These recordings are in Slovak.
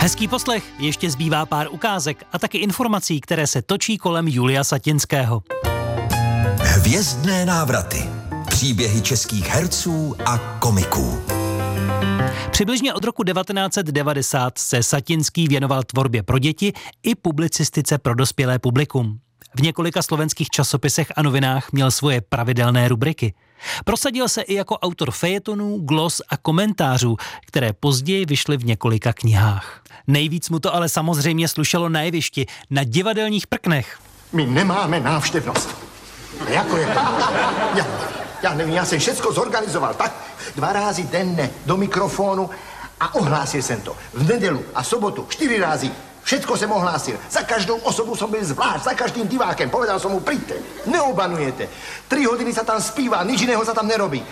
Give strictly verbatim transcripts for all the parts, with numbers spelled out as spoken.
Hezký poslech, ještě zbývá pár ukázek a taky informací, které se točí kolem Julia Satinského. Hvězdné návraty. Příběhy českých herců a komiků. Přibližně od roku devatenáct set devadesát se Satinský věnoval tvorbě pro děti i publicistice pro dospělé publikum. V několika slovenských časopisech a novinách měl svoje pravidelné rubriky. Prosadil se i jako autor fejetonů, glos a komentářů, které později vyšly v několika knihách. Nejvíc mu to ale samozřejmě slušelo na jevišti, na divadelních prknech. My nemáme návštěvnost. Jako je to? Ja, ja nevím, ja jsem všecko zorganizoval tak, dva rázy denne do mikrofónu a ohlásil jsem to. V nedelu a sobotu čtyři rázy. Všetko jsem ohlásil. Za každou osobu som byl zvlášť, za každým divákem. Povedal som mu, príďte, neobanujete. Tri hodiny sa tam zpívá, nič iného sa tam nerobí.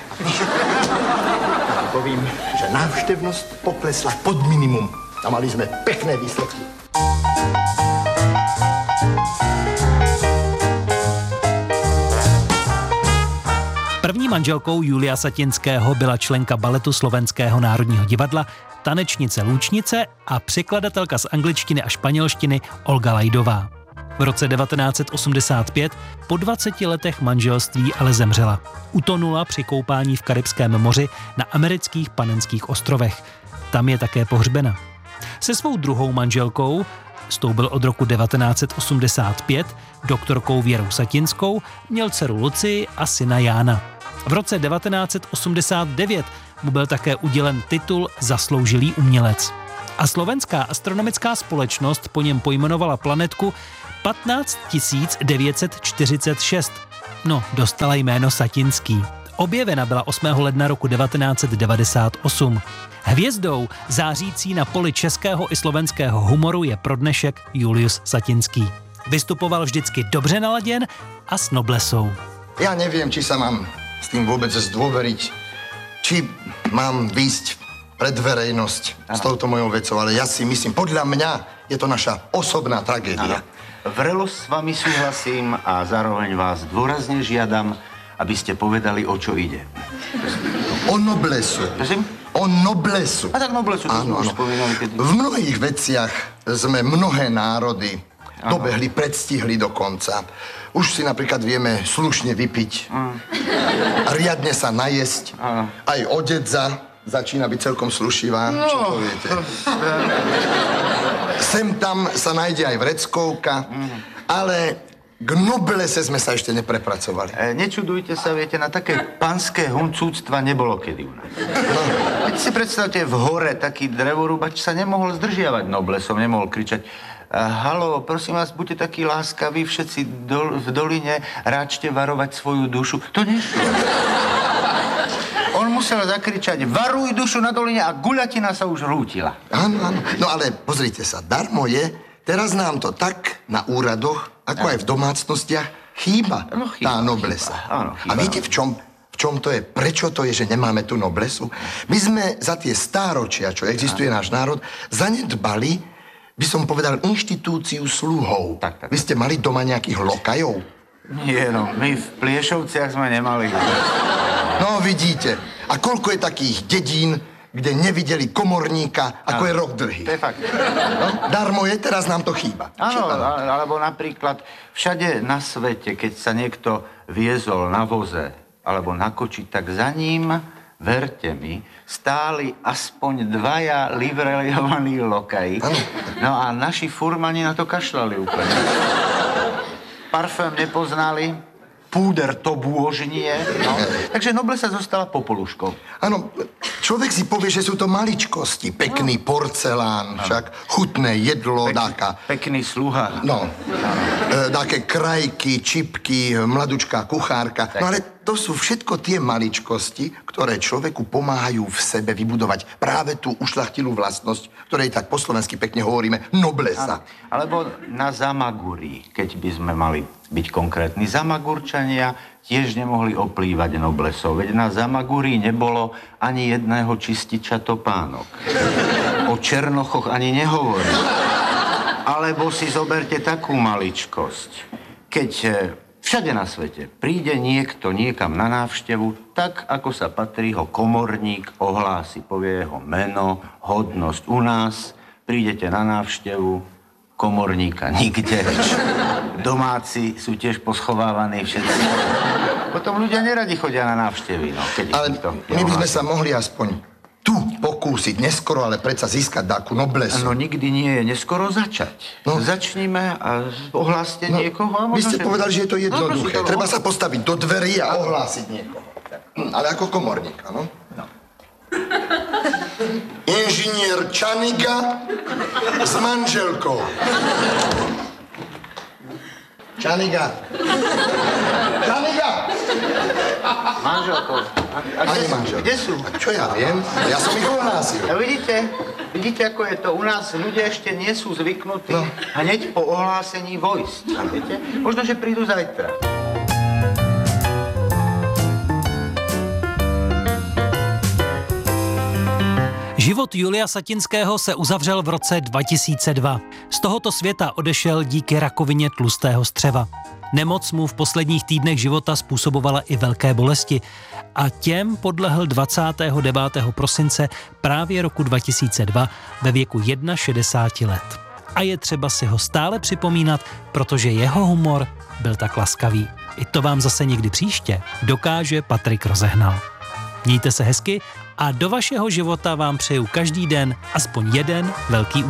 A povím, že návštevnosť poklesla pod minimum. A mali sme pekné výsledky. První manželkou Julia Satinského byla členka baletu Slovenského národního divadla, tanečnice Lučnice a překladatelka z angličtiny a španělštiny Olga Lajdová. V roce devatenáct set osmdesát pět po dvaceti letech manželství ale zemřela. Utonula při koupání v Karibském moři na amerických Panenských ostrovech. Tam je také pohřbena. Se svou druhou manželkou, s tou byl od roku devatenáct set osmdesát pět, doktorkou Věrou Satinskou, měl dceru Lucii a syna Jána. V roce devatenáct set osmdesát devět mu byl také udělen titul Zasloužilý umělec. A Slovenská astronomická společnost po něm pojmenovala planetku patnáct tisíc devět set čtyřicet šest. No, dostala jméno Satinský. Objevena byla osmého ledna roku devatenáct set devadesát osm. Hvězdou zářící na poli českého i slovenského humoru je pro dnešek Julius Satinský. Vystupoval vždycky dobře naladěn a s noblesou. Ja neviem, či sa mám s tým vôbec zdôveriť, či mám výjsť pred verejnosť s touto mojou vecou, ale ja si myslím, podľa mňa je to naša osobná tragédia. Vrelo s vami súhlasím a zároveň vás dôrazne žiadam, aby ste povedali, o čo ide. O noblesu. Prosím? O noblesu. A tak noblesu, to áno, sme už áno. spomínali. Keď... V mnohých veciach sme mnohé národy áno. dobehli, predstihli dokonca. Už si napríklad vieme slušne vypiť, mm. riadne sa najesť, áno. aj odedza začína byť celkom slušivá, no. čo poviete. Sem tam sa nájde aj vreckovka, mm. ale k noblese sme sa ešte neprepracovali. E, nečudujte sa, viete, na také panské huncúctva nebolo kedy u nás. No. Keď si predstavte, v hore taký drevorúbač sa nemohol zdržiavať noblesom, nemohol kričať halo, prosím vás, buďte takí láskaví, všetci dol, v doline, ráčte varovať svoju dušu. To nešlo. On musel zakričať, varuj dušu na doline a guľatina sa už rútila. Áno, áno. No ale pozrite sa, darmo je, teraz nám to tak na úradoch, ako áno. aj v domácnostiach, chýba no, chýba, tá noblesa. Chýba. Áno, chýba. A viete, v čom, v čom to je? Prečo to je, že nemáme tú noblesu? My sme za tie stáročia, čo existuje áno. náš národ, zanedbali, by som povedal, inštitúciu sluhov. Tak, tak. Vy ste mali doma nejakých lokajov? Nie, no, my v Pliešovciach sme nemali. No, vidíte. A koľko je takých dedín, kde nevideli komorníka, ako ano. je rok dlhý? To je fakt. No, darmo je, teraz nám to chýba. Áno, alebo napríklad všade na svete, keď sa niekto viezol na voze alebo na koči, tak za ním, verte mi, stáli aspoň dvaja livrejovaní lokaji. No a naši furmani na to kašľali úplne. Parfém nepoznali, púder to bôžnie. No. Takže noblesa zostala popoluškou. Áno, človek si povie, že sú to maličkosti. Pekný no. porcelán, však chutné jedlo, Pek, dáka... Pekný sluha. No, e, dáke krajky, čipky, mladučká kuchárka. Tak. No ale to sú všetko tie maličkosti, ktoré človeku pomáhajú v sebe vybudovať práve tú ušľachtilú vlastnosť, ktorej tak po slovensky pekne hovoríme noblesa. Áno. Alebo na Zamaguri, keď by sme mali byť konkrétni. Zamagurčania tiež nemohli oplývať noblesov, veď na Zamaguri nebolo ani jedného čističa topánok. O Černochoch ani nehovorím. Alebo si zoberte takú maličkosť. Keď všade na svete príde niekto niekam na návštevu, tak ako sa patrí, ho komorník ohlási, povie jeho meno, hodnosť. U nás prídete na návštevu, komorníka nikde, domáci sú tiež poschovávaní všetci. Potom ľudia neradi chodia na návštevy, no, keď Ale to my by sme sa mohli aspoň tu pokúsiť, neskoro, ale predsa získať takú noblesu. No nikdy nie je neskoro začať. No. Začníme a ohláste no, niekoho. A vy ste že... povedali, že je to jednoduché. No, Treba sa postaviť do dverí a ohlásiť niekoho. Ale ako komorníka, no? No. Inžinier Čaniga s manželkou. Čaniga. Čaniga! Manželkou. A, a kde, manžel. kde sú? A čo ja viem? Ja som ich ohlásil. A vidíte, vidíte, ako je to u nás. Ľudia ešte nie sú zvyknutí no. hneď po ohlásení vojsť. A viete? Možno, že prídu zajtra. Život Julia Satinského se uzavřel v roce dva tisíce dva. Z tohoto světa odešel díky rakovině tlustého střeva. Nemoc mu v posledních týdnech života způsobovala i velké bolesti a těm podlehl dvacátého devátého prosince právě roku dva tisíce dva ve věku šedesáti jedna let. A je třeba si ho stále připomínat, protože jeho humor byl tak laskavý. I to vám zase někdy příště dokáže Patrik Rozehnal. Mějte se hezky a do vašeho života vám přeju každý den aspoň jeden velký